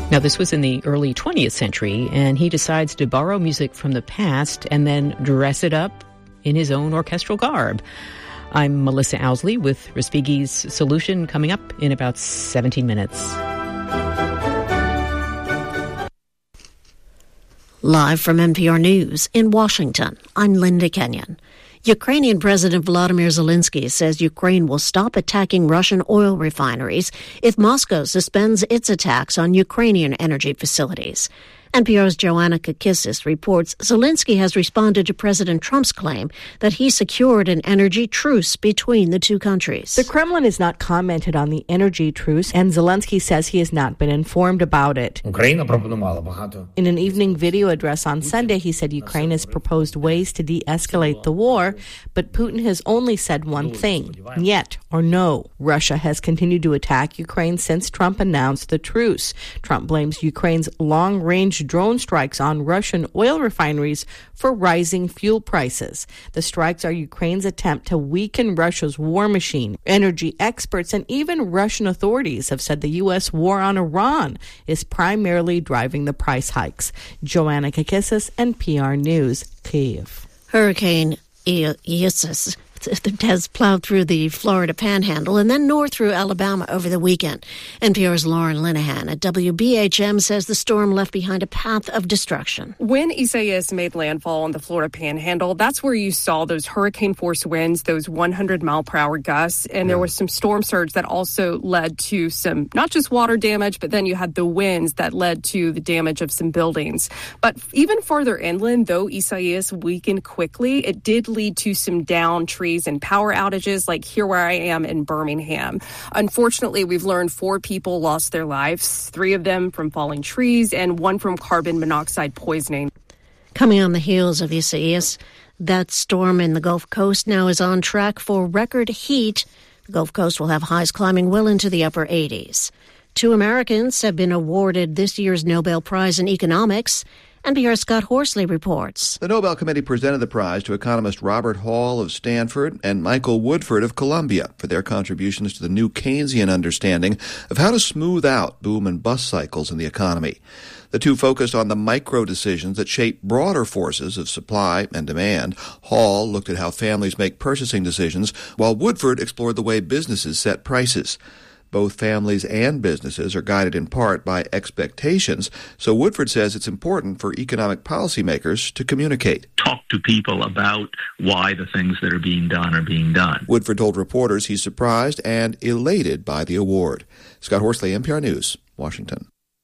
Now, this was in the early 20th century, and he decides to borrow music from the past and then dress it up in his own orchestral garb. I'm Melissa Owsley with Respighi's Solution, coming up in about 17 minutes. Live from NPR News in Washington, I'm Linda Kenyon. Ukrainian President Volodymyr Zelensky says Ukraine will stop attacking Russian oil refineries if Moscow suspends its attacks on Ukrainian energy facilities. NPR's Joanna Kakissis reports Zelensky has responded to President Trump's claim that he secured an energy truce between the two countries. The Kremlin has not commented on the energy truce, and Zelensky says he has not been informed about it. In an evening video address on Sunday, he said Ukraine has proposed ways to de-escalate the war, but Putin has only said one thing, "Niet" or no. Russia has continued to attack Ukraine since Trump announced the truce. Trump blames Ukraine's long-range drone strikes on Russian oil refineries for rising fuel prices. The strikes are Ukraine's attempt to weaken Russia's war machine. Energy experts and even Russian authorities have said the U.S. war on Iran is primarily driving the price hikes. Joanna Kakissis, NPR News, Kyiv. Hurricane Isis has plowed through the Florida Panhandle and then north through Alabama over the weekend. NPR's Lauren Linehan at WBHM says the storm left behind a path of destruction. When Isaias made landfall on the Florida Panhandle, that's where you saw those hurricane-force winds, those 100-mile-per-hour gusts, and there was some storm surge that also led to some, not just water damage, but then you had the winds that led to the damage of some buildings. But even farther inland, though Isaias weakened quickly, it did lead to some downed trees and power outages, like here where I am in Birmingham. Unfortunately, we've learned 4 people lost their lives, 3 of them from falling trees and 1 from carbon monoxide poisoning. Coming on the heels of Isaias, that storm in the Gulf Coast now is on track for record heat. The Gulf Coast will have highs climbing well into the upper 80s. 2 Americans have been awarded this year's Nobel Prize in Economics. NPR's Scott Horsley reports. The Nobel Committee presented the prize to economist Robert Hall of Stanford and Michael Woodford of Columbia for their contributions to the new Keynesian understanding of how to smooth out boom and bust cycles in the economy. The two focused on the micro decisions that shape broader forces of supply and demand. Hall looked at how families make purchasing decisions, while Woodford explored the way businesses set prices. Both families and businesses are guided in part by expectations, so Woodford says it's important for economic policymakers to communicate. Talk to people about why the things that are being done are being done. Woodford told reporters he's surprised and elated by the award. Scott Horsley, NPR News, Washington.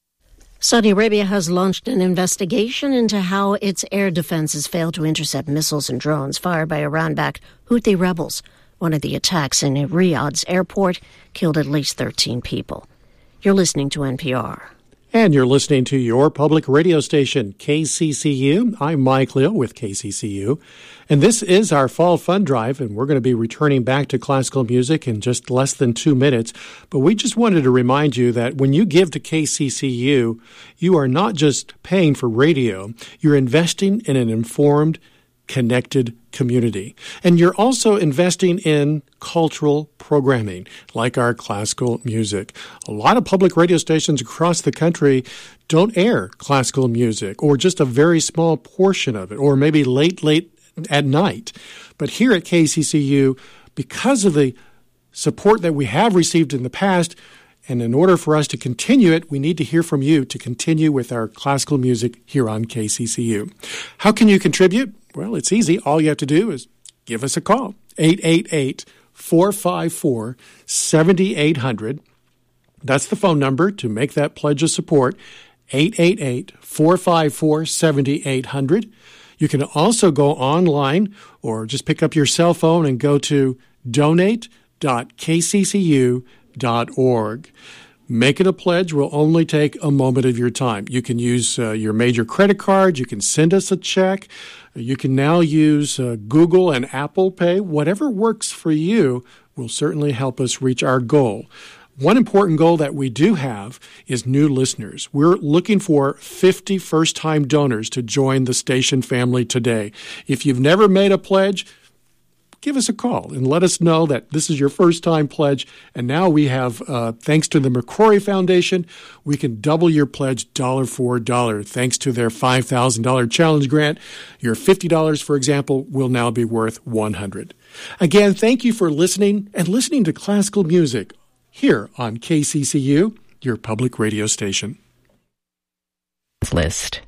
Saudi Arabia has launched an investigation into how its air defenses failed to intercept missiles and drones fired by Iran-backed Houthi rebels. One of the attacks in Riyadh's airport killed at least 13 people. You're listening to NPR. And you're listening to your public radio station, KCCU. I'm Mike Leo with KCCU. And this is our Fall Fun Drive, and we're going to be returning back to classical music in just less than 2 minutes. But we just wanted to remind you that when you give to KCCU, you are not just paying for radio, you're investing in an informed, connected community. And you're also investing in cultural programming, like our classical music. A lot of public radio stations across the country don't air classical music, or just a very small portion of it, or maybe late at night. But here at KCCU, because of the support that we have received in the past, and in order for us to continue it, we need to hear from you to continue with our classical music here on KCCU. How can you contribute? Well, it's easy. All you have to do is give us a call, 888-454-7800. That's the phone number to make that pledge of support, 888-454-7800. You can also go online or just pick up your cell phone and go to donate.kccu.org. Make it a pledge. Will only take a moment of your time. You can use your major credit card. You can send us a check. You can now use Google and Apple Pay. Whatever works for you will certainly help us reach our goal. One important goal that we do have is new listeners. We're looking for 50 first-time donors to join the station family today. If you've never made a pledge, give us a call and let us know that this is your first-time pledge. And now we have, thanks to the McCrory Foundation, we can double your pledge dollar for dollar. Thanks to their $5,000 challenge grant, your $50, for example, will now be worth $100. Again, thank you for listening and listening to classical music here on KCCU, your public radio station. List.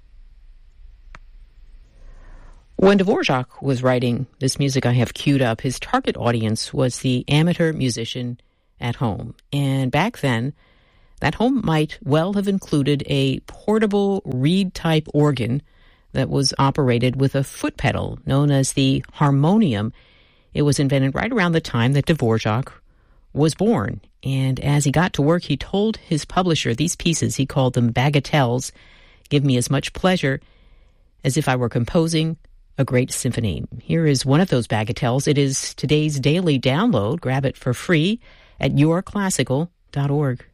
When Dvorak was writing this music I have queued up, his target audience was the amateur musician at home. And back then, that home might well have included a portable reed-type organ that was operated with a foot pedal known as the harmonium. It was invented right around the time that Dvorak was born. And as he got to work, he told his publisher these pieces, he called them bagatelles, give me as much pleasure as if I were composing a great symphony. Here is one of those bagatelles. It is today's daily download. Grab it for free at yourclassical.org.